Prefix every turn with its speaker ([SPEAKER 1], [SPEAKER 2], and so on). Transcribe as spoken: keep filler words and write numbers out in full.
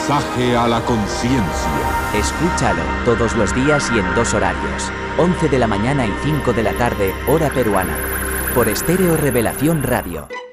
[SPEAKER 1] mensaje a la conciencia.
[SPEAKER 2] Escúchalo todos los días y en dos horarios. once de la mañana y cinco de la tarde, hora peruana. Por Estéreo Revelación Radio.